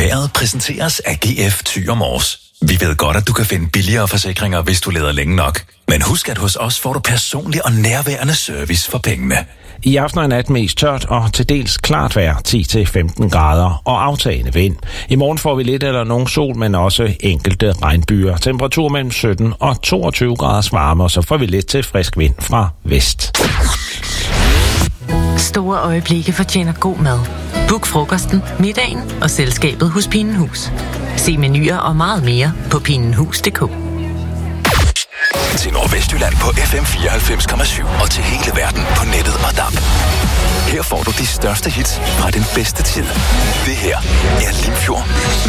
Været præsenteres af GF Thyre Mors. Vi ved godt, at du kan finde billigere forsikringer, hvis du leder længe nok. Men husk, at hos os får du personlig og nærværende service for pengene. I aften og nat mest tørt og til dels klart vejr, 10-15 grader og aftagende vind. I morgen får vi lidt eller nogen sol, men også enkelte regnbyer. Temperatur mellem 17 og 22 graders varme, og så får vi lidt til frisk vind fra vest. Store øjeblikke fortjener god mad. Book frokosten, middagen og selskabet hos Pinenhus. Se menuer og meget mere på pinenhus.dk. Til Nordvestjylland på FM 94,7 og til hele verden på nettet og DAB. Her får du de største hits fra den bedste tid. Det her er Limfjord